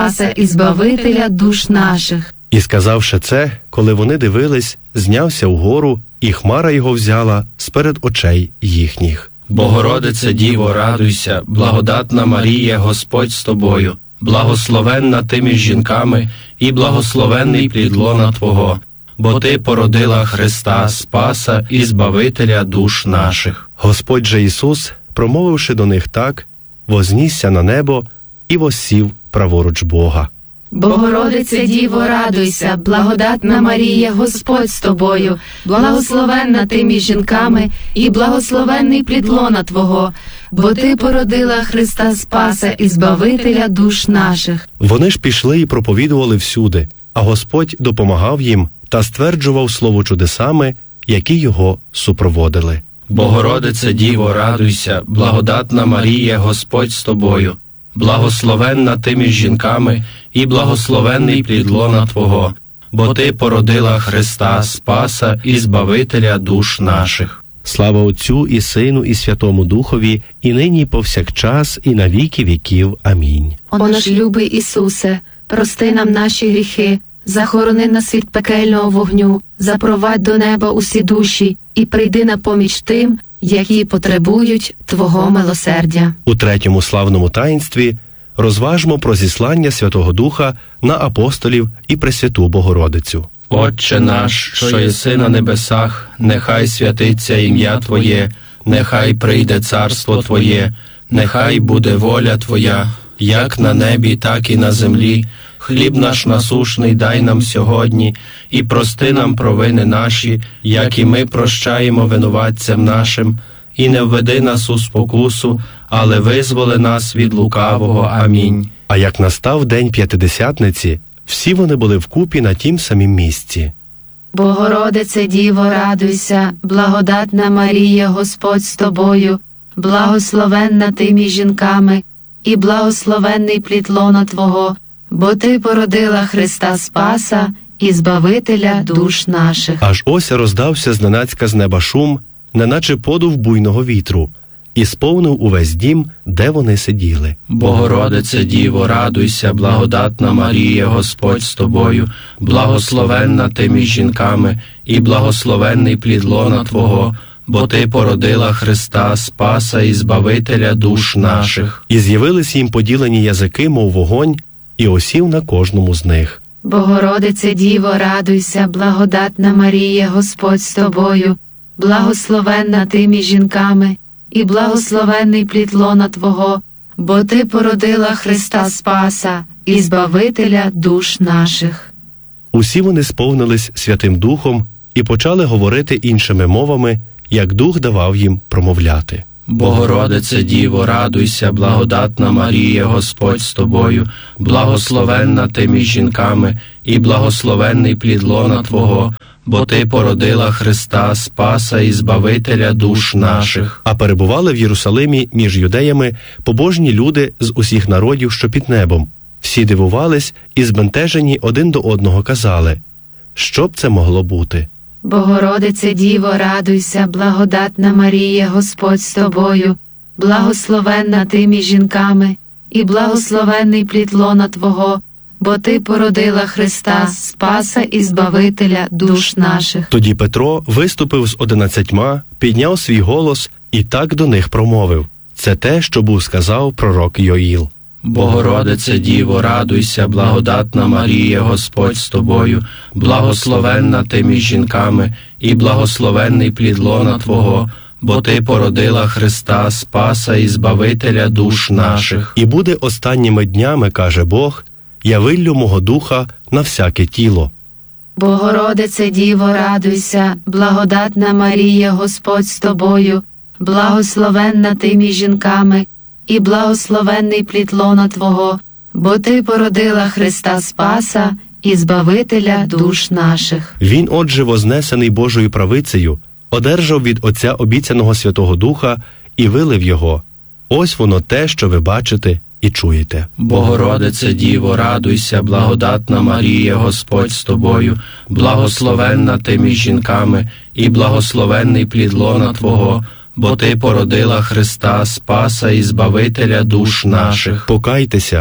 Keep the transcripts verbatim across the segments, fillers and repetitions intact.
Спаса і Збавителя душ наших. І сказавши це, коли вони дивились, знявся вгору, і хмара його взяла сперед очей їхніх. Богородице Діво, радуйся, благодатна Марія, Господь з тобою, благословенна ти між жінками, і благословенний плід лона Твого, бо Ти породила Христа, Спаса і Збавителя душ наших. Господь же Ісус, промовивши до них так, вознісся на небо і воссів праворуч Бога. Богородице Діво, радуйся, благодатна Марія, Господь з тобою, благословенна ти між жінками, і благословенний плід лона Твого, бо Ти породила Христа Спаса і Збавителя душ наших. Вони ж пішли і проповідували всюди, а Господь допомагав їм та стверджував слово чудесами, які його супроводили. Богородице Діво, радуйся, благодатна Марія, Господь з тобою, благословенна ти між жінками, і благословенний плід лона Твого, бо Ти породила Христа, Спаса і Збавителя душ наших. Слава Отцю і Сину і Святому Духові, і нині і повсякчас, і на віки віків. Амінь. О наш любий Ісусе, прости нам наші гріхи, захорони нас від пекельного вогню, запровадь до неба усі душі, і прийди на поміч тим, які потребують Твого милосердя. У третьому славному таїнстві розважмо про зіслання Святого Духа на апостолів і Пресвяту Богородицю. Отче наш, що єси на небесах, нехай святиться ім'я Твоє, нехай прийде царство Твоє, нехай буде воля Твоя, як на небі, так і на землі. Хліб наш насушний дай нам сьогодні, і прости нам провини наші, як і ми прощаємо винуватцям нашим. І не введи нас у спокусу, але визволи нас від лукавого. Амінь. А як настав день П'ятидесятниці, всі вони були вкупі на тім самім місці. Богородице Діво, радуйся, благодатна Марія, Господь з тобою, благословенна ти між жінками, і благословенний плід лона Твого, бо Ти породила Христа Спаса і Збавителя душ наших. Аж ось роздався зненацька з неба шум, неначе подув буйного вітру, і сповнив увесь дім, де вони сиділи. Богородице Діво, радуйся, благодатна Марія, Господь з тобою, благословенна ти між жінками, і благословенний плід лона Твого, бо Ти породила Христа, Спаса і Збавителя душ наших. І з'явились їм поділені язики, мов вогонь, і осів на кожному з них. Богородице Діво, радуйся, благодатна Марія, Господь з тобою, благословенна ти між жінками, і благословенний плід лона Твого, бо Ти породила Христа Спаса і Збавителя душ наших. Усі вони сповнились Святим Духом і почали говорити іншими мовами, як Дух давав їм промовляти. Богородице Діво, радуйся, благодатна Марія, Господь з тобою, благословенна ти між жінками, і благословенний плід лона Твого, бо Ти породила Христа, Спаса і Збавителя душ наших. А перебували в Єрусалимі між юдеями побожні люди з усіх народів, що під небом. Всі дивувались і збентежені один до одного казали: що б це могло бути? Богородице Діво, радуйся, благодатна Марія, Господь з тобою, благословенна ти між жінками, і благословенний плід лона Твого, бо Ти породила Христа, Спаса і Збавителя душ наших. Тоді Петро виступив з одинадцятьма, підняв свій голос і так до них промовив: це те, що був сказав пророк Йоїл. Богородице Діво, радуйся, благодатна Марія, Господь з тобою, благословенна ти між жінками, і благословенний плід лона Твого, бо Ти породила Христа, Спаса і Збавителя душ наших. І буде останніми днями, каже Бог, я виллю мого духа на всяке тіло. Богородице Діво, радуйся, благодатна Марія, Господь з тобою, благословенна ти між жінками, і благословенний плід лона Твого, бо Ти породила Христа Спаса і Збавителя душ наших. Він, отже, вознесений Божою правицею, одержав від Отця обіцяного Святого Духа і вилив його. Ось воно те, що ви бачите і чуєте. Богородице Діво, радуйся, благодатна Марія, Господь з тобою, благословенна ти між жінками, і благословенний плід лона Твого, бо Ти породила Христа, Спаса і Збавителя душ наших. Покайтеся,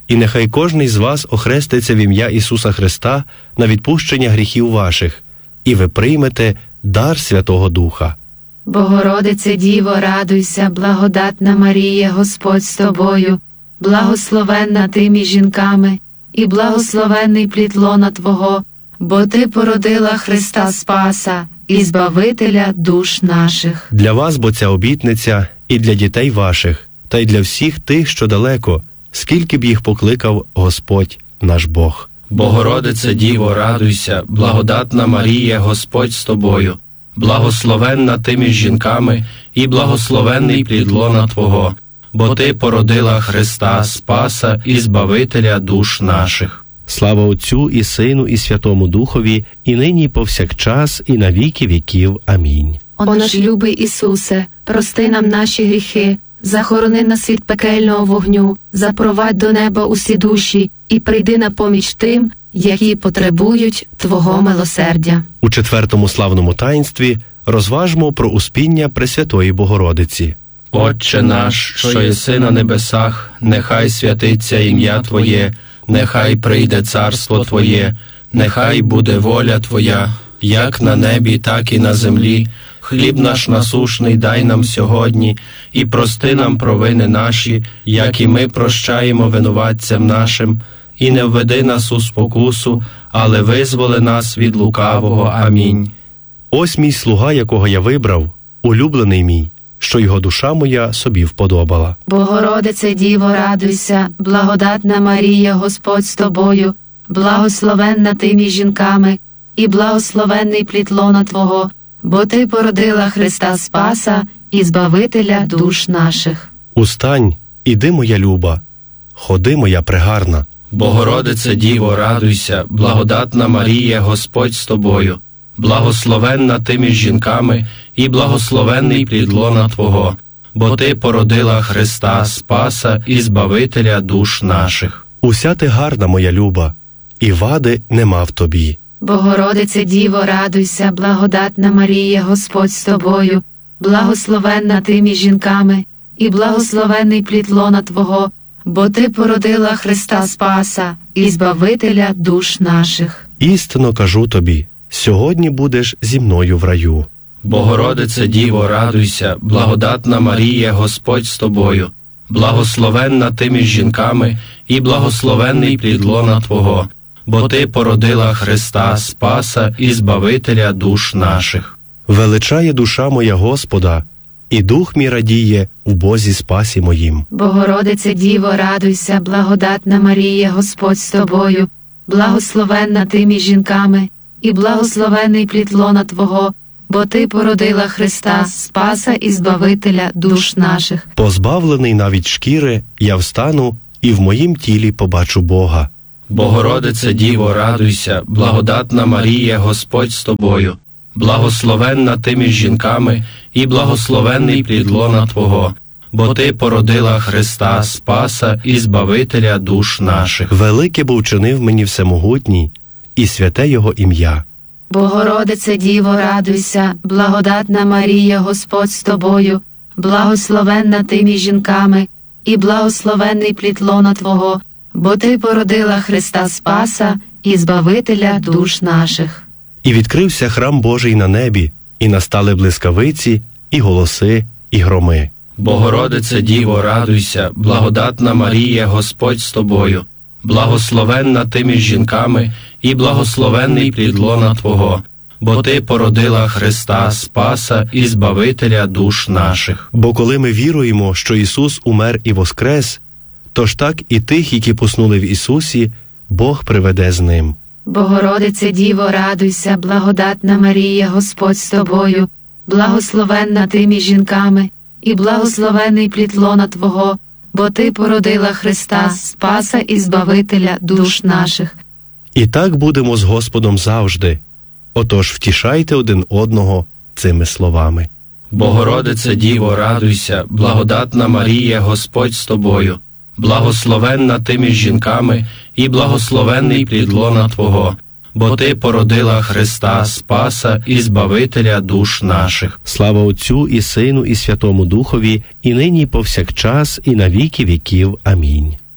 І нехай кожний з вас охреститься в ім'я Ісуса Христа на відпущення гріхів ваших, і ви приймете дар Святого Духа. Богородице Діво, радуйся, благодатна Марія, Господь з тобою, благословенна ти між жінками, і благословенний плід лона Твого, бо Ти породила Христа Спаса і Збавителя душ наших. Для вас бо ця обітниця і для дітей ваших, та й для всіх тих, що далеко, скільки б їх покликав Господь наш Бог. Богородице Діво, радуйся, благодатна Марія, Господь з тобою, благословенна ти між жінками, і благословенний плід лона Твого, бо Ти породила Христа Спаса і Збавителя душ наших. Слава Отцю і Сину і Святому Духові, і нині і повсякчас, і на віки віків. Амінь. О наш любий Ісусе, прости нам наші гріхи, захорони нас від пекельного вогню, запровадь до неба усі душі і прийди на поміч тим, які потребують Твого милосердя. У четвертому славному таїнстві розважмо про успіння Пресвятої Богородиці. Отче наш, що єси на небесах, нехай святиться ім'я Твоє, нехай прийде царство Твоє, нехай буде воля Твоя, як на небі, так і на землі. Хліб наш насушний дай нам сьогодні, і прости нам провини наші, як і ми прощаємо винуватцям нашим. І не введи нас у спокусу, але визволи нас від лукавого. Амінь. Ось мій слуга, якого я вибрав, улюблений мій, що його душа моя собі вподобала. Богородице Діво, радуйся, благодатна Марія, Господь з тобою, благословенна ти між жінками, і благословенний плід лона Твого, бо Ти породила Христа Спаса і Збавителя душ наших. Устань, іди, моя люба, ходи, моя прегарна. Богородице Діво, радуйся, благодатна Марія, Господь з тобою, благословенна ти між жінками, і благословенний плід лона Твого, бо Ти породила Христа Спаса і Збавителя душ наших. Уся ти гарна, моя люба, і вади нема в тобі. Богородице Діво, радуйся, благодатна Марія, Господь з тобою, благословенна ти між жінками, і благословенний плід лона Твого, бо Ти породила Христа Спаса і Збавителя душ наших. Істинно кажу тобі, сьогодні будеш зі мною в раю. Богородице Діво, радуйся, благодатна Марія, Господь з тобою, благословенна ти між жінками, і благословенний плід лона Твого, бо Ти породила Христа Спаса і Збавителя душ наших. Величає душа моя Господа, і дух мій радіє в Бозі Спасі моїм. Богородице Діво, радуйся, благодатна Марія, Господь з тобою, благословенна ти між жінками, і благословенний плід лона Твого, бо Ти породила Христа Спаса і Збавителя душ наших. Позбавлений навіть шкіри, я встану, і в моїм тілі побачу Бога. Богородице Діво, радуйся, благодатна Марія, Господь з тобою, благословенна ти між жінками, і благословенний плід лона Твого, бо Ти породила Христа Спаса і Збавителя душ наших. Велике бо вчинив мені Всемогутній, і святе Його ім'я. Богородице Діво, радуйся, благодатна Марія, Господь з тобою, благословенна ти між жінками, і благословенний плід лона Твого, бо Ти породила Христа Спаса і Збавителя душ наших. І відкрився храм Божий на небі, і настали блискавиці, і голоси, і громи. Богородице Діво, радуйся, благодатна Марія, Господь з тобою, благословенна ти між жінками, і благословенний плід лона Твого, бо Ти породила Христа Спаса і Збавителя душ наших. Бо коли ми віруємо, що Ісус умер і воскрес, тож так і тих, які поснули в Ісусі, Бог приведе з Ним. Богородице Діво, радуйся, благодатна Марія, Господь з тобою, благословенна ти між жінками, і благословенний плід лона Твого, бо Ти породила Христа Спаса і Збавителя душ наших. І так будемо з Господом завжди. Отож втішайте один одного цими словами. Богородице Діво, радуйся, благодатна Марія, Господь з тобою, благословенна ти між жінками, і благословенний плід лона Твого, бо Ти породила Христа Спаса і Збавителя душ наших. Слава Отцю і Сину і Святому Духові, і нині і повсякчас, і на віки віків. Амінь.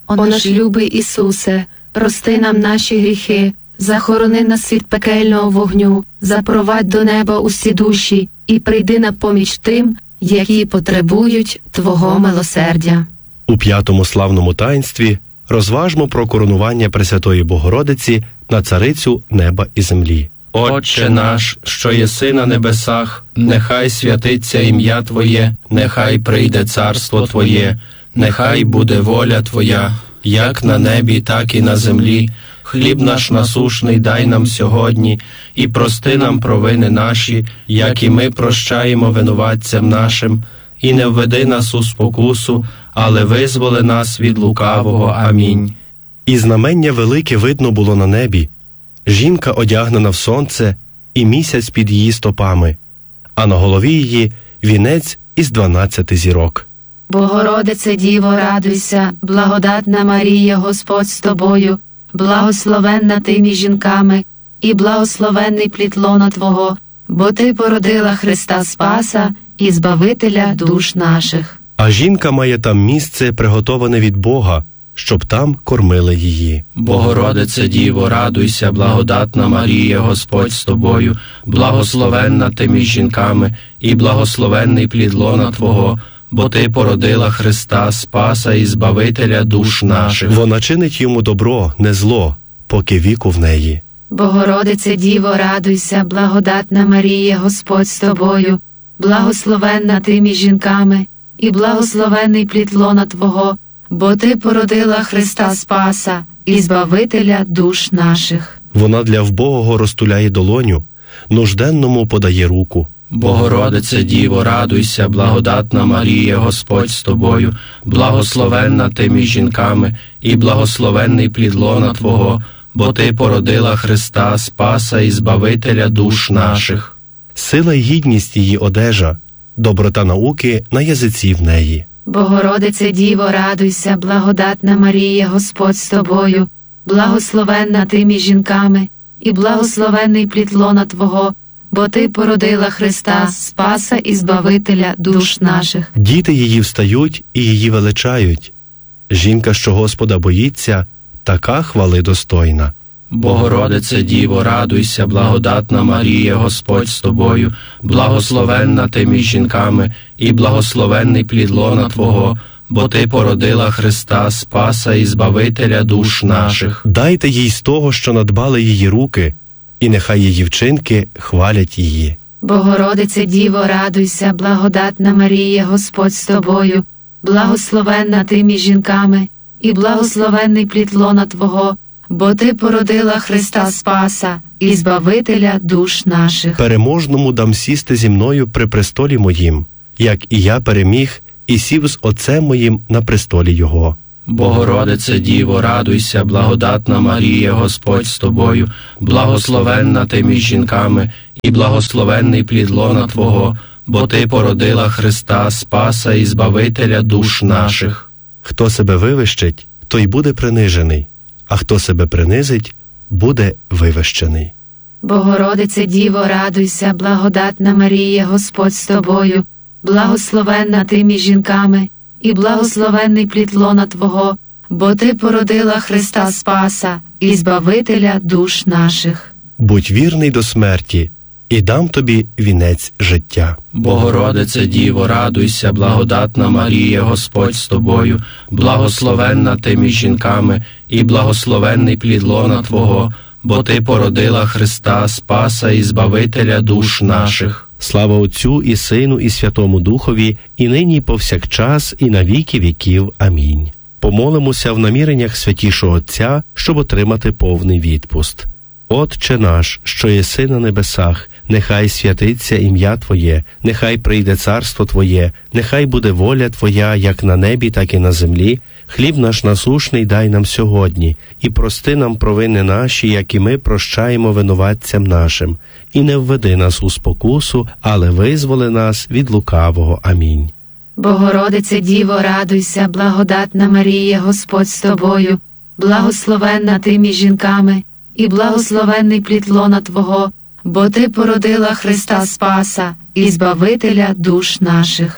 О наш любий Ісусе, прости нам наші гріхи, захорони нас від пекельного вогню, запровадь до неба усі душі і прийди на поміч тим, які потребують Твого милосердя. У п'ятому славному таїнстві розважмо про коронування Пресвятої Богородиці на царицю неба і землі. Отче наш, що єси на небесах, нехай святиться ім'я Твоє, нехай прийде царство Твоє, нехай буде воля Твоя, як на небі, так і на землі. Хліб наш насушний дай нам сьогодні, і прости нам провини наші, як і ми прощаємо винуватцям нашим. І не введи нас у спокусу, але визволи нас від лукавого. Амінь. І знамення велике видно було на небі. Жінка одягнена в сонце, і місяць під її стопами, а на голові її вінець із дванадцяти зірок. Богородице Діво, радуйся, благодатна Марія, Господь з тобою, благословенна ти між жінками, і благословенний плід лона Твого, бо ти породила Христа Спаса і Збавителя душ наших. А жінка має там місце, приготоване від Бога, щоб там кормили її. Богородице Діво, радуйся, благодатна Марія, Господь з тобою, благословенна ти між жінками, і благословенний плід лона Твого, бо ти породила Христа Спаса і Збавителя душ наших. Вона чинить йому добро, не зло, поки віку в неї. Богородице Діво, радуйся, благодатна Марія, Господь з тобою, благословенна ти між жінками, і благословенний плід лона Твого, бо ти породила Христа Спаса і Збавителя душ наших. Вона для вбогого розтуляє долоню, нужденному подає руку. Богородице Діво, радуйся, благодатна Марія, Господь з тобою, благословенна ти між жінками, і благословенний плід лона Твого, бо ти породила Христа Спаса і Збавителя душ наших. Сила й гідність її одежа, доброта науки на язиці в неї. Богородице Діво, радуйся, благодатна Марія, Господь з тобою, благословенна ти між жінками, і благословенний плід лона Твого, бо ти породила Христа Спаса і Збавителя душ наших. Діти її встають і її величають. Жінка, що Господа боїться, така хвали достойна. Богородице Діво, радуйся, благодатна Марія, Господь з тобою, благословенна ти між жінками, і благословенний плід лона Твого, бо ти породила Христа Спаса і Збавителя душ наших. Дайте їй з того, що надбали її руки, і нехай її вчинки хвалять її. Богородице Діво, радуйся, благодатна Марія, Господь з тобою, благословенна ти між жінками, і благословенний плід лона Твого, бо ти породила Христа Спаса і Збавителя душ наших. Переможному дам сісти зі мною при престолі моїм, як і я переміг і сів з Отцем моїм на престолі Його. Богородице Діво, радуйся, благодатна Марія, Господь з тобою, благословенна ти між жінками, і благословенний плід лона Твого, бо ти породила Христа Спаса і Збавителя душ наших. Хто себе вивищить, той буде принижений, а хто себе принизить, буде вивищений. Богородице Діво, радуйся, благодатна Марія, Господь з тобою, благословенна ти між жінками, і благословенний плід лона Твого, бо ти породила Христа Спаса і Збавителя душ наших. Будь вірний до смерті, і дам тобі вінець життя. Богородице Діво, радуйся, благодатна Марія, Господь з тобою, благословенна ти між жінками, і благословенний плід лона Твого, бо ти породила Христа Спаса і Збавителя душ наших. Слава Отцю і Сину і Святому Духові, і нині і повсякчас, і на віки віків. Амінь. Помолимося в наміреннях Святішого Отця, щоб отримати повний відпуст. Отче наш, що єси на небесах, нехай святиться ім'я Твоє, нехай прийде царство Твоє, нехай буде воля Твоя, як на небі, так і на землі. Хліб наш насушний дай нам сьогодні, і прости нам провини наші, як і ми прощаємо винуватцям нашим. І не введи нас у спокусу, але визволи нас від лукавого. Амінь. Богородице Діво, радуйся, благодатна Марія, Господь з тобою, благословенна ти між жінками, і благословенний плід лона Твого, бо ти породила Христа Спаса і Збавителя душ наших.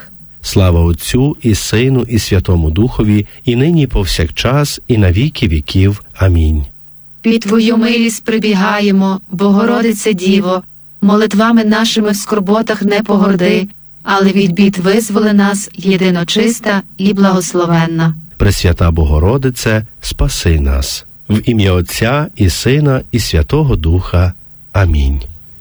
Слава Отцю і Сину і Святому Духові, і нині і повсякчас, і на віки віків. Амінь. Під Твою милість прибігаємо, Богородице Діво, молитвами нашими в скорботах не погорди, але від бід визволи нас, єдиночиста і благословенна. Пресвята Богородице, спаси нас. В ім'я Отця і Сина і Святого Духа. Амінь.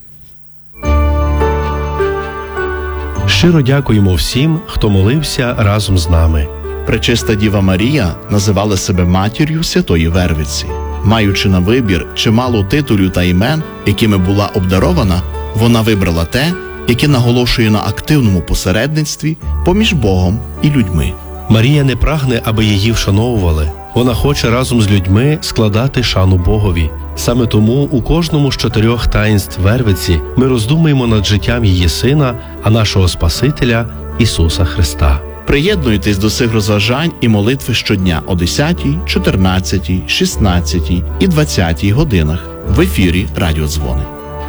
Щиро дякуємо всім, хто молився разом з нами. Пречиста Діва Марія називала себе матір'ю Святої Вервиці. Маючи на вибір чимало титулів та імен, якими була обдарована, вона вибрала те, яке наголошує на активному посередництві поміж Богом і людьми. Марія не прагне, аби її вшановували. Вона хоче разом з людьми складати шану Богові. Саме тому у кожному з чотирьох таїнств Вервиці ми роздумуємо над життям її Сина, а нашого Спасителя Ісуса Христа. Приєднуйтесь до цих розважань і молитви щодня о десятій, чотирнадцятій, шістнадцятій і двадцятій годинах в ефірі Радіодзвони.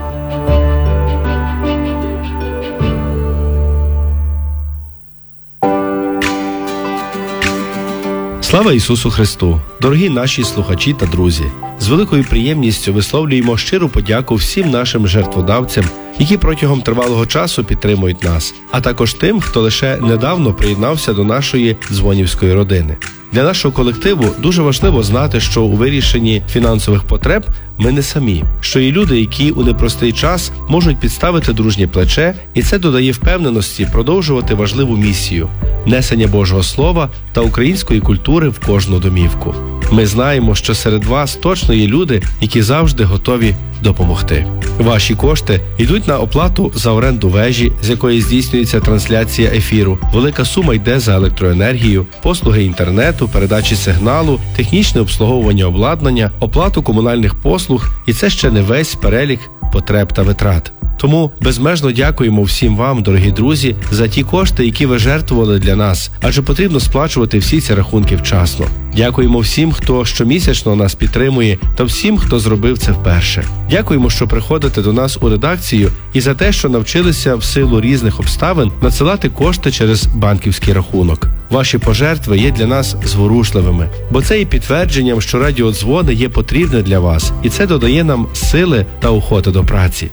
Слава Ісусу Христу! Дорогі наші слухачі та друзі! З великою приємністю висловлюємо щиру подяку всім нашим жертводавцям, які протягом тривалого часу підтримують нас, а також тим, хто лише недавно приєднався до нашої дзвонівської родини. Для нашого колективу дуже важливо знати, що у вирішенні фінансових потреб ми не самі, що є люди, які у непростий час можуть підставити дружнє плече, і це додає впевненості продовжувати важливу місію – несення Божого Слова та української культури в кожну домівку. Ми знаємо, що серед вас точно є люди, які завжди готові допомогти. Ваші кошти йдуть на оплату за оренду вежі, з якої здійснюється трансляція ефіру. Велика сума йде за електроенергію, послуги інтернету, передачі сигналу, технічне обслуговування обладнання, оплату комунальних послуг, і це ще не весь перелік потреб та витрат. Тому безмежно дякуємо всім вам, дорогі друзі, за ті кошти, які ви жертвували для нас, адже потрібно сплачувати всі ці рахунки вчасно. Дякуємо всім, хто щомісячно нас підтримує, та всім, хто зробив це вперше. Дякуємо, що приходите до нас у редакцію, і за те, що навчилися в силу різних обставин надсилати кошти через банківський рахунок. Ваші пожертви є для нас зворушливими, бо це є підтвердженням, що радіодзвони є потрібне для вас, і це додає нам сили та охоти до праці.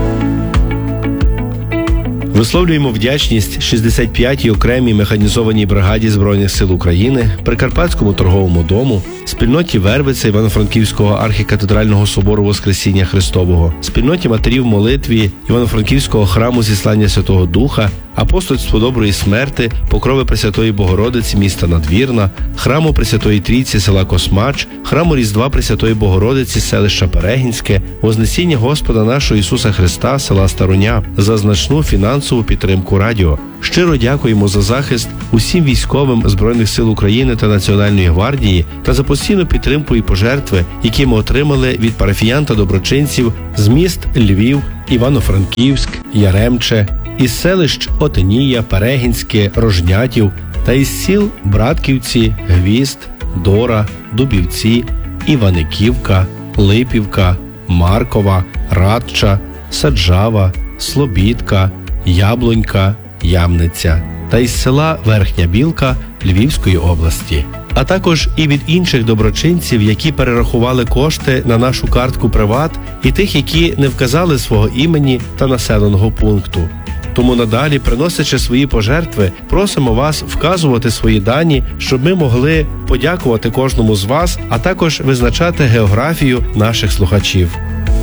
Висловлюємо вдячність шістдесят п'ятій окремій механізованій бригаді Збройних сил України, Прикарпатському торговому дому, спільноті Вервиця Івано-Франківського архікатедрального собору Воскресіння Христового, спільноті матерів молитві Івано-Франківського храму Зіслання Святого Духа, Апостольство Доброї Смерти, Покрови Пресвятої Богородиці міста Надвірна, храму Пресвятої Трійці села Космач, храму Різдва Пресвятої Богородиці селища Перегінське, Вознесіння Господа нашого Ісуса Христа села Староня за значну фінансову підтримку радіо. Щиро дякуємо за захист усім військовим Збройних сил України та Національної гвардії та за постійну підтримку і пожертви, які ми отримали від парафіян та доброчинців з міст Львів, Івано-Франківськ, Яремче, із селищ Отинія, Перегінське, Рожнятів та із сіл Братківці, Гвізд, Дора, Дубівці, Іваниківка, Липівка, Маркова, Радча, Саджава, Слобідка, Яблонька, Ямниця та із села Верхня Білка Львівської області. А також і від інших доброчинців, які перерахували кошти на нашу картку «Приват», і тих, які не вказали свого імені та населеного пункту. Тому надалі, приносячи свої пожертви, просимо вас вказувати свої дані, щоб ми могли подякувати кожному з вас, а також визначати географію наших слухачів.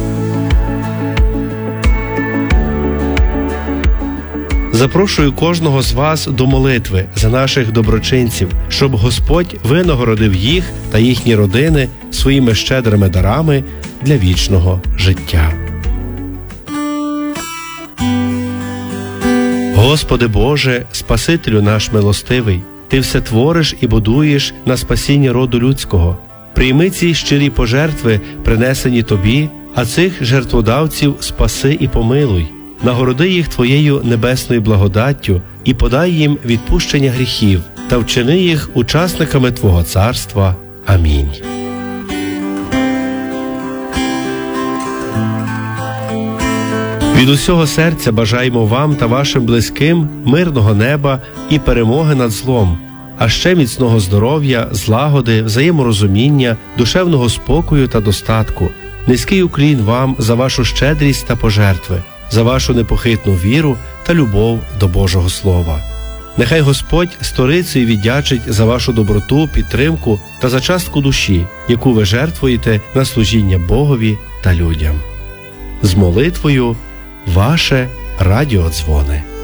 Запрошую кожного з вас до молитви за наших доброчинців, щоб Господь винагородив їх та їхні родини своїми щедрими дарами для вічного життя. Господи Боже, Спасителю наш милостивий, Ти все твориш і будуєш на спасіння роду людського. Прийми ці щирі пожертви, принесені Тобі, а цих жертводавців спаси і помилуй. Нагороди їх Твоєю небесною благодаттю і подай їм відпущення гріхів та вчини їх учасниками Твого царства. Амінь. Від усього серця бажаємо вам та вашим близьким мирного неба і перемоги над злом, а ще міцного здоров'я, злагоди, взаєморозуміння, душевного спокою та достатку. Низький уклін вам за вашу щедрість та пожертви, за вашу непохитну віру та любов до Божого Слова. Нехай Господь сторицею віддячить за вашу доброту, підтримку та за частку душі, яку ви жертвуєте на служіння Богові та людям. З молитвою ваше Радіодзвони.